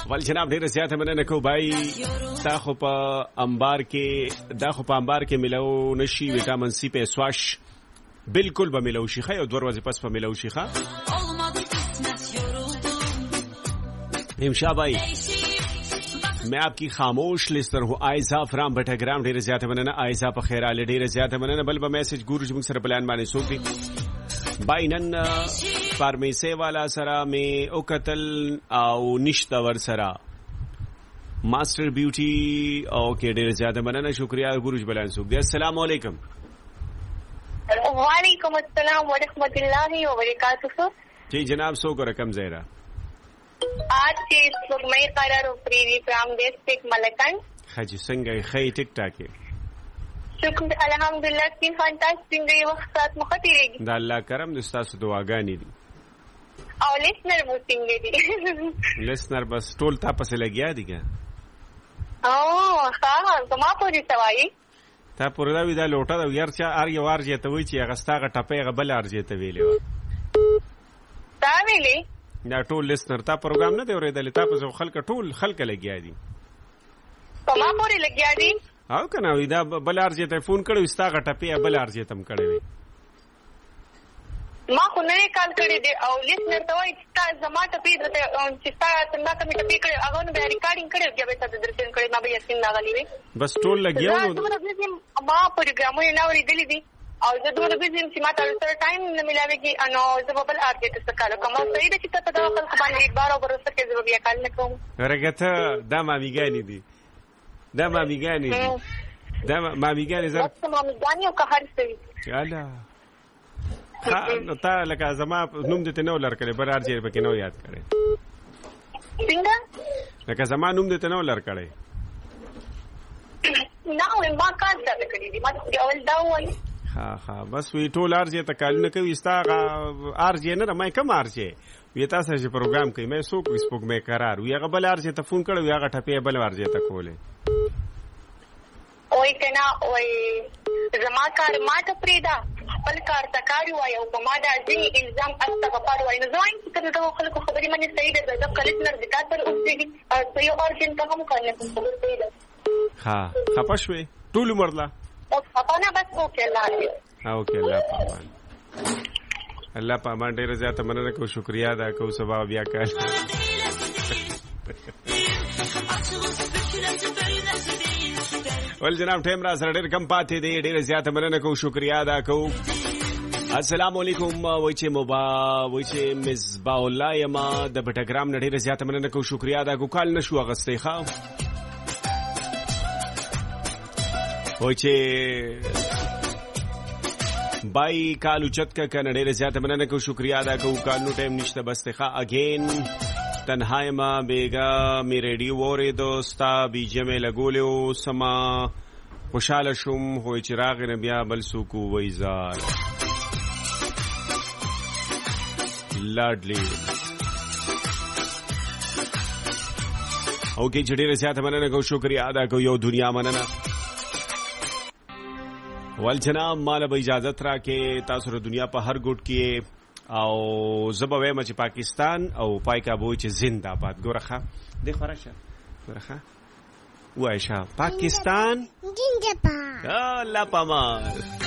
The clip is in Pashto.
ول جناب ډیره زیاته مننه کو بای دا خو په انبار کې ملو نشي وټامین سی په سواش بالکل به ملو شي خو دور ورځې پس په ملو شي ښا امشا بھائی मैं आपकी खामोश लिस्टर हूँ आयजा फ्राम बटाग्राम ढेर ज्यादा मनना आयजा पे खैर आले ढेर ज्यादा मनना बल मैसेज गुरु जुम सर प्लान माने सोती बाइनन फार्मेसी वाला सरा में ओकतल आओ निश्तवर सरा मास्टर ब्यूटी ओके ढेर ज्यादा मनना शुक्रिया गुरु बलान सोती अस्सलाम वालेकुम वालेकुम अस्सलाम व रहमतुल्लाहि व बरकातहू जी जनाब सो को रकम ज़हरा आज के सुगमई करार उपरी फ्रॉम डिस्ट्रिक्ट मलकन खजी संगे खई टिक टाके शुक्र अल्हम्दुलिल्लाह की फंटास्टिक गई वक्त साथ मुखतिरेगी दा अल्लाह करम दस्तास दुआगानी दी और लिसनर मुसिंगे दी लिसनर बस टोल तापस लगिया दी क्या ओ हां कमा पूरी सवाई ता पूरा विदा लोटा दा यार चा आर यो आर जे त वई ची अगस्ता का टपे गबल आर जे त वेले ता वेले دا ټول لیسنر تا پروګرام نه دی اورېدل تا په خلک ټول خلک لګیا دي کما پورې لګیا دي او کنه وی دا بل ارجه ته فون کړو استا غټپی بل ارجه تم کړی وی ما خو نه کال کړی دی او لیسنر ته وای چې زما ته پیډ ته چې تا څنګه ته می ټپی کړی هغه نو به ریکارډینګ کړی بیا به تاسو درته کړی ما به یقین ناغلی وی بس ټول لګیا ما پروګرامونه نه اورېدلی دي او زه دوه بزنس چې ما ته سره ټایم نه ملاويږي انو زه بل ارجه ته کالو کوم صحیح ده چې ته دا خپل باندې بار او برسه کې زه بیا کال نه کوم ورګه دا مامیګانی دي دا مامیګانی زه مامیګانی او که هر څه چاله نو تا لکه زما نوم دې ته نو لر کړي بر ارجه به کې نو یاد کړي څنګه لکه زما نوم دې ته نو لر کړي نو ما کار څه کړی دي ما اول دا وایي ها بس وی ټول ارجه ته کال نه کوي استا ارجه نه مې کم ارجه وی تاسو چې پروګرام کوي مې سو کو سپوږ مې قرار وی هغه بل ارجه ته فون کړو هغه ټپه بل ارجه ته کوله وای کنا وای زما کار ما ته پریدا خپل کار تکاری وای او په ما د ځینی الزام استغفار وای نو ځوان چې ته خلکو خبرې منې صحیح ده د کلیټنر د کار پر اوسېږي او یو ارجن ته هم کارنه کوي ها خپشوي ټول مرلا خپانه بس اوکې الله اوکې الله پامان ډېر زیاته مننه کو شکریا دا کو سبا بیا کال ول جناب ټیم را سره ډېر کم پاتې دی ډېر زیاته مننه کو شکریا دا کو السلام علیکم وای چې مصباح الله یما د بټګرام نه ډېر زیاته مننه کو شکریا دا کو کال نشو غستې ښا وای چې بای کالو چت کا کنه ډېر زیاته مننه کو شکریا ادا کو کالو ټایم نشته بس ته اگین تنهای ما بیگا می ریډیو وره دوستا بیجه مې لګولیو سما خوشاله شوم هو چې راغ نه بیا بل سوکو وایزال لاډلی اوکې چې ډېر زیاته مننه کو شکریا ادا کو یو دنیا مننه ول جناب مال به اجازت را کې تاسو د دنیا په هر ګوټ کې او زبوي مچ پاکستان او پای کا بوي چې زنده‌باد ګورخه د خورشه ګورخه وایشه پاکستان زنده‌باد الله پامان